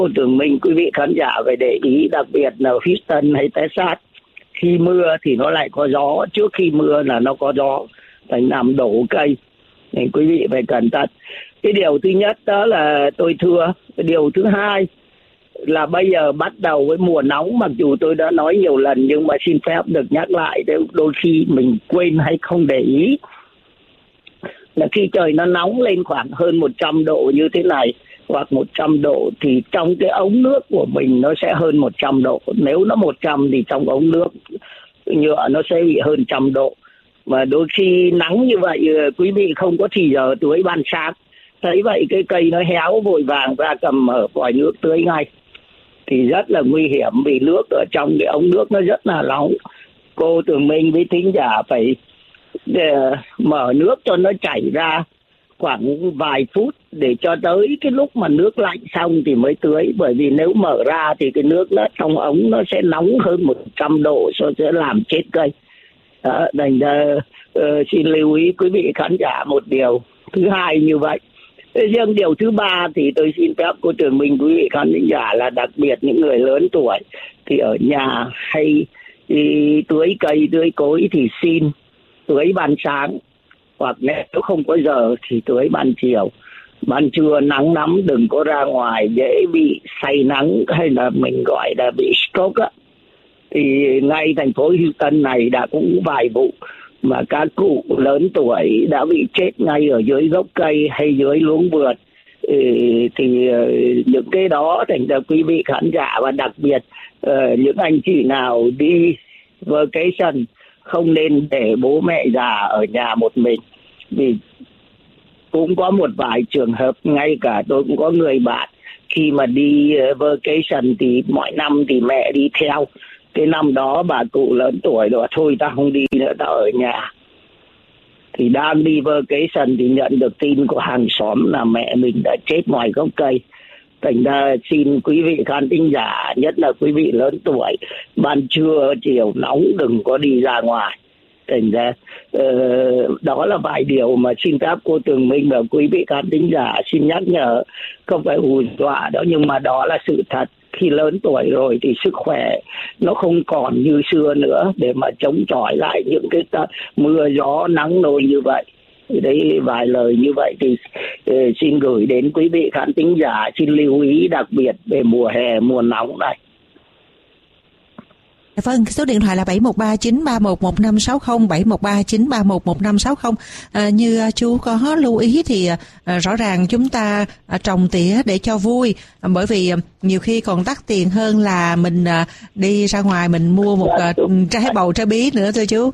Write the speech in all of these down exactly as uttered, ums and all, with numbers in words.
Cô Tường Minh, quý vị khán giả phải để ý, đặc biệt là Houston hay Texas, khi mưa thì nó lại có gió, trước khi mưa là nó có gió, thành làm đổ cây, nên quý vị phải cẩn thận. Cái điều thứ nhất đó là tôi thưa. Cái điều thứ hai là bây giờ bắt đầu với mùa nóng, mặc dù tôi đã nói nhiều lần nhưng mà xin phép được nhắc lại, đôi khi mình quên hay không để ý, là khi trời nó nóng lên khoảng hơn một trăm độ như thế này hoặc một trăm độ thì trong cái ống nước của mình nó sẽ hơn một trăm độ. Nếu nó một trăm thì trong ống nước nhựa nó sẽ bị hơn trăm độ. Mà đôi khi nắng như vậy quý vị không có thì giờ tưới ban sáng, thấy vậy cái cây nó héo, vội vàng ra cầm mở vòi nước tưới ngay thì rất là nguy hiểm, vì nước ở trong cái ống nước nó rất là nóng. Cô Tường Minh với thính giả phải để mở nước cho nó chảy ra khoảng vài phút để cho tới cái lúc mà nước lạnh xong thì mới tưới, bởi vì nếu mở ra thì cái nước nó trong ống nó sẽ nóng hơn một trăm độ, sẽ làm chết cây. Đó, thành ra uh, xin lưu ý quý vị khán giả một điều thứ hai như vậy. Riêng điều thứ ba thì tôi xin phép cô Tường Minh, quý vị khán giả là đặc biệt những người lớn tuổi thì ở nhà hay thì tưới cây tưới cối thì xin tưới ban sáng, hoặc nếu không có giờ thì tưới ban chiều. Ban trưa nắng lắm đừng có ra ngoài, dễ bị say nắng hay là mình gọi là bị stroke á. Thì ngay thành phố Houston này đã cũng vài vụ mà các cụ lớn tuổi đã bị chết ngay ở dưới gốc cây hay dưới luống vườn. Thì những cái đó thành ra quý vị khán giả và đặc biệt những anh chị nào đi vacation không nên để bố mẹ già ở nhà một mình, vì cũng có một vài trường hợp, ngay cả tôi cũng có người bạn khi mà đi vacation thì mọi năm thì mẹ đi theo, cái năm đó bà cụ lớn tuổi rồi, thôi ta không đi nữa, ta ở nhà. Thì đang đi vacation thì nhận được tin của hàng xóm là mẹ mình đã chết ngoài gốc cây. Thành ra xin quý vị khán thính giả, nhất là quý vị lớn tuổi, ban trưa chiều nóng đừng có đi ra ngoài. Thành ra uh, đó là vài điều mà xin phép cô Tường Minh và quý vị khán thính giả xin nhắc nhở, không phải hù dọa đó, nhưng mà đó là sự thật. Khi lớn tuổi rồi thì sức khỏe nó không còn như xưa nữa để mà chống chọi lại những cái t- mưa gió nắng nôi như vậy. Đấy, vài lời như vậy thì uh, xin gửi đến quý vị khán thính giả, xin lưu ý đặc biệt về mùa hè, mùa nóng này. Vâng, số điện thoại là bảy một ba chín ba một một năm sáu không, bảy một ba chín ba một một năm sáu không. À, như chú có lưu ý thì à, rõ ràng chúng ta à, trồng tỉa để cho vui, à, bởi vì à, nhiều khi còn đắt tiền hơn là mình à, đi ra ngoài mình mua một à, trái bầu trái bí nữa thôi chú.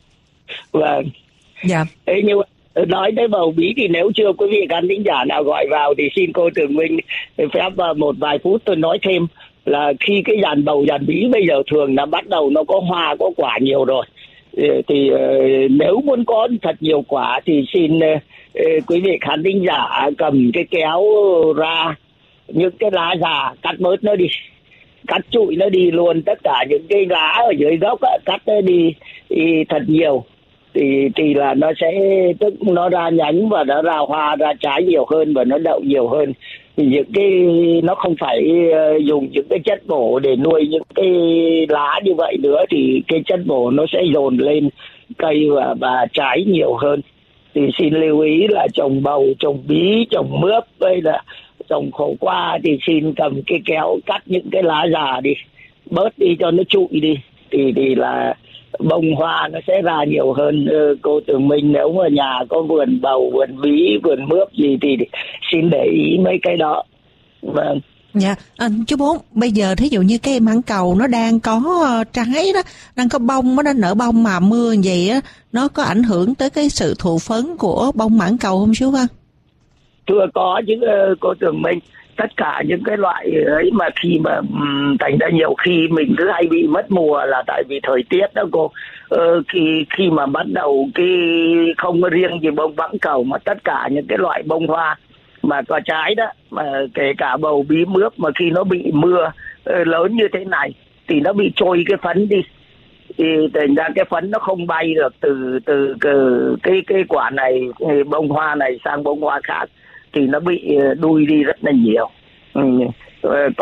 Vâng. Dạ. Ê, nhưng nói tới bầu bí thì nếu chưa quý vị khán thính giả nào gọi vào thì xin cô Tường Minh phép một vài phút tôi nói thêm là khi cái dàn bầu dàn bí bây giờ thường là bắt đầu nó có hoa có quả nhiều rồi, thì uh, nếu muốn có thật nhiều quả thì xin uh, quý vị khán thính giả cầm cái kéo ra những cái lá già, cắt bớt nó đi, cắt trụi nó đi luôn, tất cả những cái lá ở dưới gốc á, cắt nó đi thì thật nhiều thì thì là nó sẽ tức nó ra nhánh và nó ra hoa ra trái nhiều hơn và nó đậu nhiều hơn. Thì những cái nó không phải uh, dùng những cái chất bổ để nuôi những cái lá như vậy nữa, thì cái chất bổ nó sẽ dồn lên cây và, và trái nhiều hơn. Thì xin lưu ý là trồng bầu, trồng bí, trồng mướp đây là trồng khổ qua thì xin cầm cái kéo cắt những cái lá già đi, bớt đi cho nó trụi đi, thì thì là bông hoa nó sẽ ra nhiều hơn. Cô Tường Minh nếu mà nhà có vườn bầu, vườn bí, vườn mướp gì thì xin để ý mấy cái đó. Vâng. Dạ, à, chú Bốn, bây giờ thí dụ như cái mãng cầu nó đang có uh, trái đó, đang có bông, nó đang nở bông mà mưa như vậy á, nó có ảnh hưởng tới cái sự thụ phấn của bông mãng cầu không chú Văn? Thưa có chứ uh, cô Tường Minh. Tất cả những cái loại ấy mà khi mà um, thành ra nhiều khi mình cứ hay bị mất mùa là tại vì thời tiết đó cô. Ờ, khi khi mà bắt đầu cái không có riêng gì bông mãng cầu mà tất cả những cái loại bông hoa mà có trái đó, mà kể cả bầu bí mướp mà khi nó bị mưa uh, lớn như thế này thì nó bị trôi cái phấn đi, thì thành ra cái phấn nó không bay được từ từ cái cái quả này, bông hoa này sang bông hoa khác, thì nó bị đuôi đi rất là nhiều. Ừ.